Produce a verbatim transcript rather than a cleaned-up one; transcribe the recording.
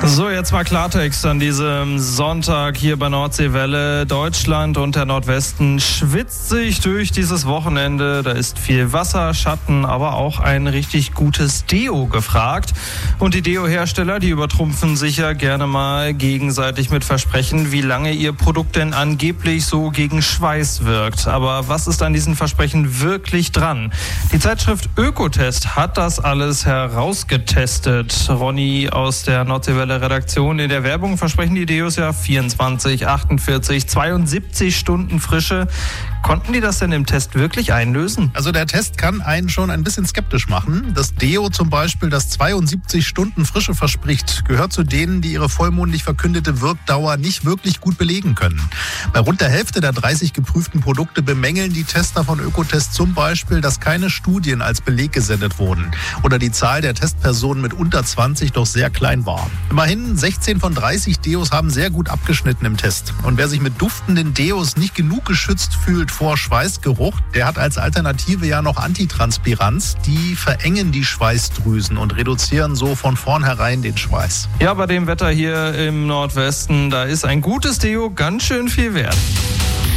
So, jetzt mal Klartext an diesem Sonntag hier bei Nordseewelle. Deutschland und der Nordwesten schwitzt sich durch dieses Wochenende. Da ist viel Wasser, Schatten, aber auch ein richtig gutes Deo gefragt. Und die Deo-Hersteller, die übertrumpfen sich ja gerne mal gegenseitig mit Versprechen, wie lange ihr Produkt denn angeblich so gegen Schweiß wirkt. Aber was ist an diesen Versprechen wirklich dran? Die Zeitschrift Ökotest hat das alles herausgetestet. Ronny aus der Nordseewelle Redaktion. In der Werbung versprechen die Deos ja vierundzwanzig, achtundvierzig, zweiundsiebzig Stunden Frische. Konnten die das denn im Test wirklich einlösen? Also der Test kann einen schon ein bisschen skeptisch machen. Das Deo zum Beispiel, das zweiundsiebzig Stunden Frische verspricht, gehört zu denen, die ihre vollmundig verkündete Wirkdauer nicht wirklich gut belegen können. Bei rund der Hälfte der dreißig geprüften Produkte bemängeln die Tester von Ökotest zum Beispiel, dass keine Studien als Beleg gesendet wurden oder die Zahl der Testpersonen mit unter zwanzig doch sehr klein war. Immerhin sechzehn von dreißig Deos haben sehr gut abgeschnitten im Test. Und wer sich mit duftenden Deos nicht genug geschützt fühlt vor Schweißgeruch, der hat als Alternative ja noch Antitranspiranz. Die verengen die Schweißdrüsen und reduzieren so von vornherein den Schweiß. Ja, bei dem Wetter hier im Nordwesten, da ist ein gutes Deo ganz schön viel wert.